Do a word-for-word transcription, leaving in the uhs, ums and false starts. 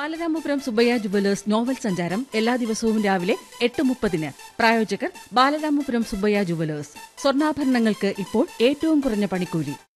Balaramapuram Subbaiah jewellers novel സഞ്ചാരം എല്ലാ ദിവസവും രാവിലെ എട്ട് മുപ്പതിന്. പ്രായോജകർ ബാലരാമപുരം സുബ്ബയ്യ ജുവലേഴ്സ്. സ്വർണ്ണാഭരണങ്ങൾക്ക് ഇപ്പോൾ ഏറ്റവും കുറഞ്ഞ പണിക്കൂലി.